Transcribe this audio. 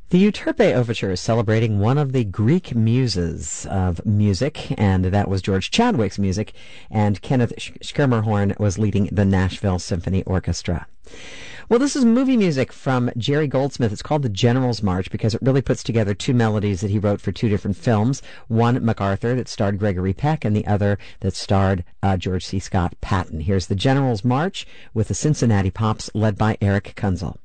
The Euterpe Overture is celebrating one of the Greek muses of music, and that was George Chadwick's music, and Kenneth Schermerhorn was leading the Nashville Symphony Orchestra. Well, this is movie music from Jerry Goldsmith. It's called The General's March because it really puts together two melodies that he wrote for two different films. One, MacArthur, that starred Gregory Peck, and the other that starred George C. Scott Patton. Here's The General's March with the Cincinnati Pops led by Eric Kunzel.